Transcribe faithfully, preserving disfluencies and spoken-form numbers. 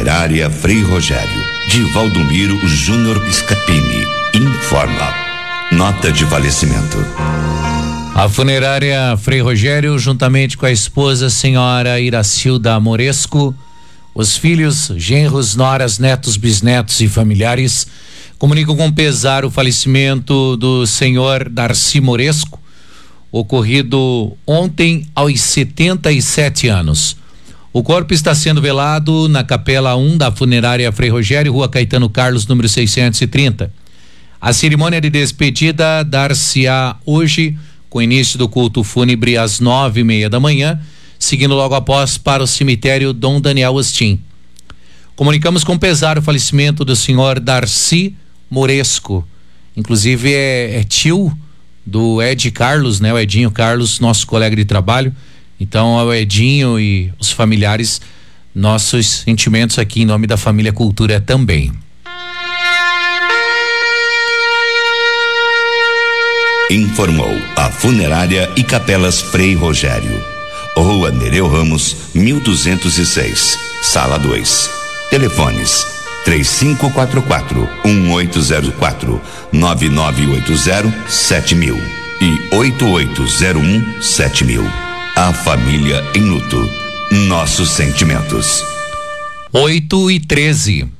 Funerária Frei Rogério, de Valdomiro Júnior Piscapini, informa. Nota de falecimento. A funerária Frei Rogério, juntamente com a esposa, senhora Iracilda Moresco, os filhos, genros, noras, netos, bisnetos e familiares, comunicam com pesar o falecimento do senhor Darcy Moresco, ocorrido ontem aos setenta e sete anos. O corpo está sendo velado na Capela um da Funerária Frei Rogério, Rua Caetano Carlos, número seiscentos e trinta. A cerimônia de despedida dar-se-á hoje, com início do culto fúnebre às nove e meia da manhã, seguindo logo após para o cemitério Dom Daniel Ostim. Comunicamos com pesar o falecimento do senhor Darcy Moresco, inclusive é, é tio do Ed Carlos, né? O Edinho Carlos, nosso colega de trabalho. Então, ao Edinho e os familiares, nossos sentimentos aqui em nome da família Cultura também. Informou a Funerária e Capelas Frei Rogério. Rua Nereu Ramos, mil duzentos e seis, Sala dois. Telefones três cinco quatro quatro, um oito zero quatro, nove nove oito zero, sete mil e oito oito zero um, sete mil. A família em luto. Nossos sentimentos. oito e treze.